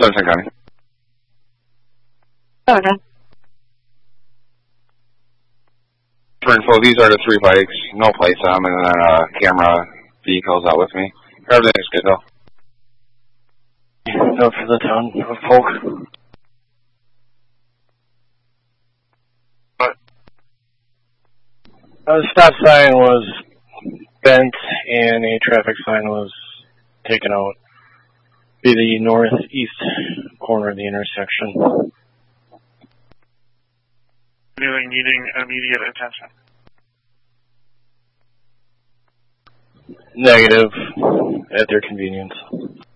Sunshine County. Okay. For info, these are the 3 bikes, no plates on them, and then camera vehicles out with me. Everything's good though. Note for the town of Polk. The stop sign was bent and a traffic sign was taken out. Be the northeast corner of the intersection. Anything needing immediate attention? Negative, at their convenience.